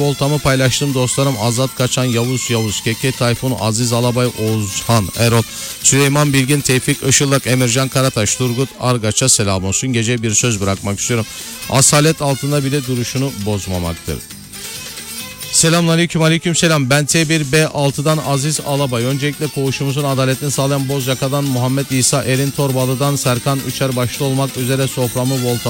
Voltamı paylaştım dostlarım. Azat Kaçan, Yavuz Keke, Tayfun, Aziz Alabay, Oğuzhan Erol, Süleyman Bilgin, Tevfik Işıldak, Emircan Karataş, Turgut Argaç'a selam olsun. Gece bir söz bırakmak istiyorum. Asalet altında bile duruşunu bozmamaktır. Selamünaleyküm, aleykümselam. Ben T1B6'dan Aziz Alabay. Öncelikle koğuşumuzun adaletini sağlayan Bozyaka'dan Muhammed İsa Erin Torbalı'dan Serkan Üçer başta olmak üzere soframı volta